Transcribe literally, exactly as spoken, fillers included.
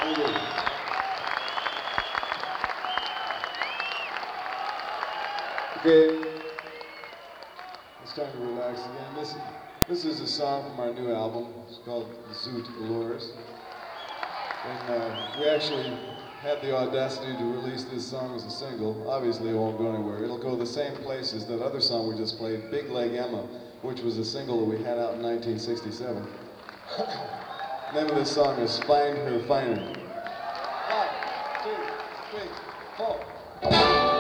Thank you. Okay, it's time to relax again. This, this is a song from our new album. It's called Zoot Allures. And uh, we actually had the audacity to release this song as a single. Obviously it won't go anywhere. It'll go the same places that other song we just played, Big Leg Emma, which was a single that we had out in nineteen sixty-seven. The name of this song is Find Her Finer. One, two, three, four.